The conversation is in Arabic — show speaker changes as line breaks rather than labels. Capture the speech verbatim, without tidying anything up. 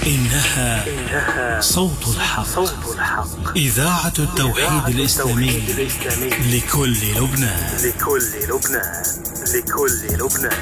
إنها, إنها صوت الحق, صوت الحق. إذاعة التوحيد الإسلامي لكل لبنان. لكل لبنان. لكل لبنان.